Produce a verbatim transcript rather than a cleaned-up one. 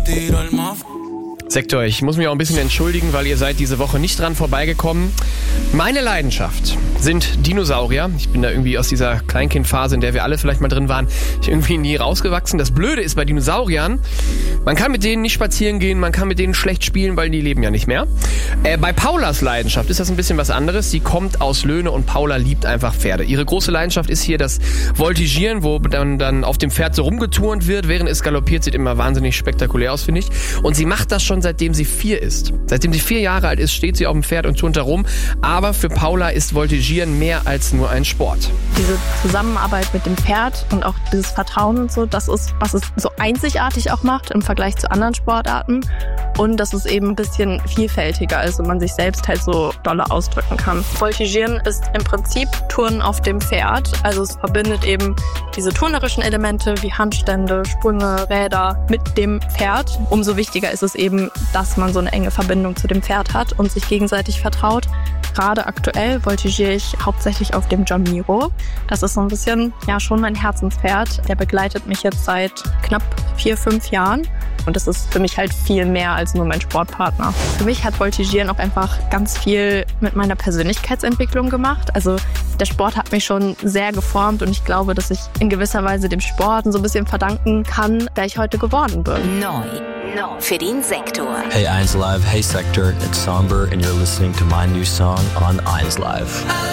Sektor, ich muss mich auch ein bisschen entschuldigen, weil ihr seid diese Woche nicht dran vorbeigekommen. Meine Leidenschaft sind Dinosaurier. Ich bin da irgendwie aus dieser Kleinkindphase, in der wir alle vielleicht mal drin waren, irgendwie nie rausgewachsen. Das Blöde ist bei Dinosauriern, man kann mit denen nicht spazieren gehen, man kann mit denen schlecht spielen, weil die leben ja nicht mehr. Äh, bei Paulas Leidenschaft ist das ein bisschen was anderes. Sie kommt aus Löhne und Paula liebt einfach Pferde. Ihre große Leidenschaft ist hier das Voltigieren, wo dann, dann auf dem Pferd so rumgeturnt wird, während es galoppiert. Sieht immer wahnsinnig spektakulär aus, finde ich. Und sie macht das schon seitdem sie vier ist. Seitdem sie vier Jahre alt ist, steht sie auf dem Pferd und turnt herum. Aber für Paula ist Voltigieren mehr als nur ein Sport. Diese Zusammenarbeit mit dem Pferd und auch dieses Vertrauen und so, das ist, was es so einzigartig auch macht im Vergleich zu anderen Sportarten. Und dass es eben ein bisschen vielfältiger, also man sich selbst halt so doller ausdrücken kann. Voltigieren ist im Prinzip Turnen auf dem Pferd. Also es verbindet eben diese turnerischen Elemente wie Handstände, Sprünge, Räder mit dem Pferd. Umso wichtiger ist es eben, dass man so eine enge Verbindung zu dem Pferd hat und sich gegenseitig vertraut. Gerade aktuell voltigiere ich hauptsächlich auf dem John Miro. Das ist so ein bisschen, ja, schon mein Herzenspferd. Der begleitet mich jetzt seit knapp vier, fünf Jahren. Und das ist für mich halt viel mehr als nur mein Sportpartner. Für mich hat Voltigieren auch einfach ganz viel mit meiner Persönlichkeitsentwicklung gemacht. Also der Sport hat mich schon sehr geformt und ich glaube, dass ich in gewisser Weise dem Sport so ein bisschen verdanken kann, wer ich heute geworden bin. Neu. Neu. Für den Sektor. Hey eins Live, hey Sector, it's Somber and you're listening to my new song on eins Live.